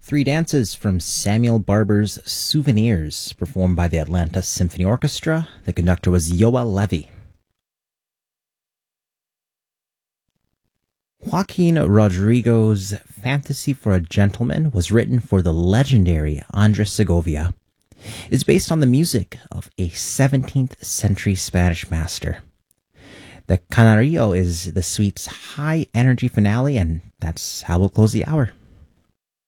Three dances from Samuel Barber's Souvenirs, performed by the Atlanta Symphony Orchestra. The conductor was Yoel Levy. Joaquin Rodrigo's Fantasy for a Gentleman was written for the legendary Andres Segovia. It is based on the music of a 17th century Spanish master. The Canario is the suite's high energy finale, and that's how we'll close the hour.